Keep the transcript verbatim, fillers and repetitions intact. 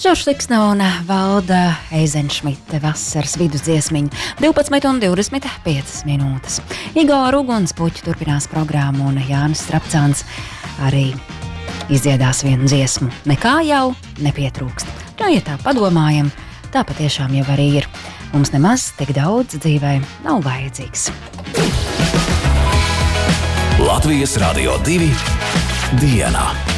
Žoržs Liksna un Valda Eizenšmite vasaras vidusdziesmiņa divpadsmit un divdesmit piecas minūtes. Igora Ugunspuķa turpinās programmu un Jānis Strapcāns arī izdziedās vienu dziesmu. Nekā jau nepietrūkst. Nu, ja tā padomājam, tā patiešām jau arī ir. Mums nemaz tik daudz dzīvē nav vajadzīgs. Latvijas Radio divi dienā.